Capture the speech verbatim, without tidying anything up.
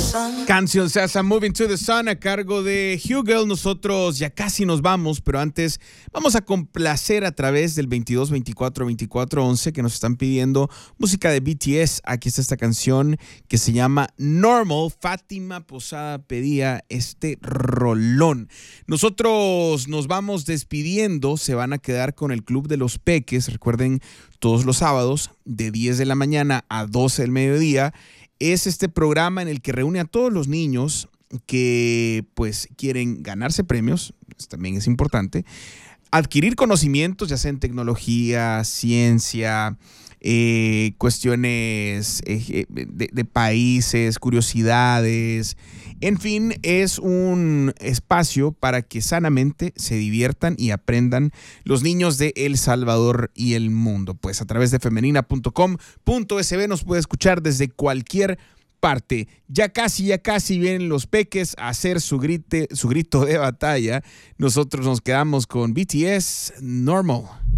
Canción se hace Moving to the Sun a cargo de Hugel. Nosotros ya casi nos vamos, pero antes vamos a complacer a través del veintidós veinticuatro veinticuatro once que nos están pidiendo música de B T S. Aquí está esta canción que se llama Normal. Fátima Posada pedía este rolón. Nosotros nos vamos despidiendo. Se van a quedar con el Club de los Peques. Recuerden, todos los sábados de diez de la mañana a doce del mediodía. Es este programa en el que reúne a todos los niños que pues quieren ganarse premios, pues, también es importante, adquirir conocimientos, ya sea en tecnología, ciencia, eh, cuestiones eh, de, de países, curiosidades. En fin, es un espacio para que sanamente se diviertan y aprendan los niños de El Salvador y el mundo. Pues a través de femenina punto com punto es be nos puede escuchar desde cualquier parte. Ya casi, ya casi vienen los Peques a hacer su, grite, su grito de batalla. Nosotros nos quedamos con B T S Normal.